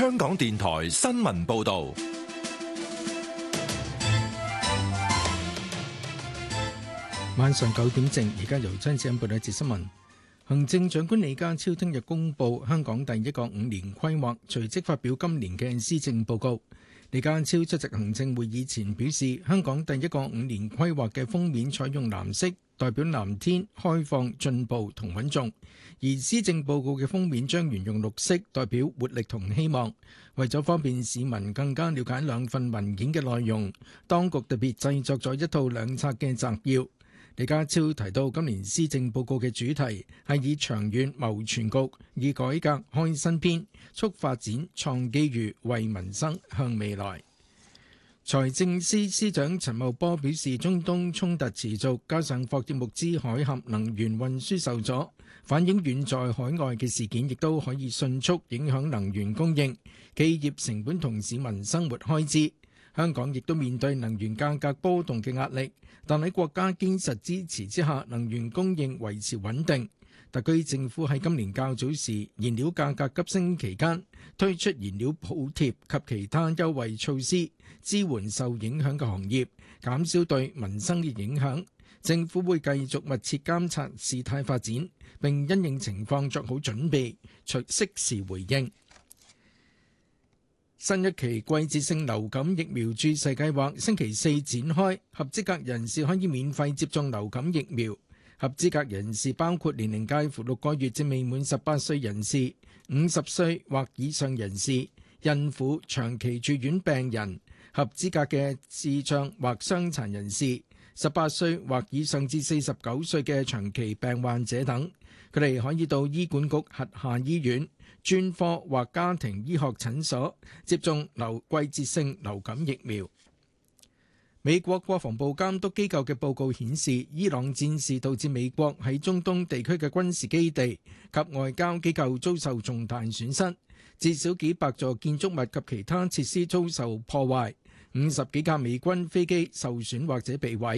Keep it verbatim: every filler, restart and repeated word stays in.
香港電台新聞報道。 晚上九點正，而家由張子欣報道一節新聞。行政長官李家超聽日公布香港第一個五年規劃，隨即發表今年嘅施政報告。李家超出席行政會議前表示，香港第一個五年規劃嘅封面採用藍色，代表藍天、開放、進步同穩重；而施政報告嘅封面將沿用綠色，代表活力同希望。為咗方便市民更加了解兩份文件嘅內容，當局特別製作咗一套兩冊嘅摘要。李家超提到，今年施政報告嘅主題係以長遠謀全局，以改革開新篇，促發展創機遇，為民生向未來。財政司司長陳茂波表示，中東衝突持續，加上霍爾木茲海峽能源運輸受阻，反映遠在海外嘅事件亦都可以迅速影響能源供應、企業成本同市民生活開支。香港亦都面對能源價格波動嘅壓力，但喺國家堅實支持之下，能源供應維持穩定。特區政府喺今年較早時燃料價格急升期間，推出燃料補貼及其他優惠措施，支援受影響嘅行業，減少對民生嘅影響。政府會繼續密切監察事態發展，並因應情況作好準備，隨適時回應。新一期季節性流感疫苗注射計劃星期四展開，合資格人士可以免費接種流感疫苗。合資格人士包括年齡介乎六個月至未滿十八歲人士、五十歲或以上人士、孕婦、長期住院病人、合資格嘅智障或傷殘人士、十八歲或以上至四十九歲嘅長期病患者等。佢哋可以到醫管局轄下醫院、專科或家庭醫學診所接種流季節性流感疫苗。美國國防部監督機構嘅報告顯示，伊朗戰事導致美國喺中東地區嘅軍事基地及外交機構遭受重大損失，至少幾百座建築物及其他設施遭受破壞，五十幾架美軍飛機受損或者被毀。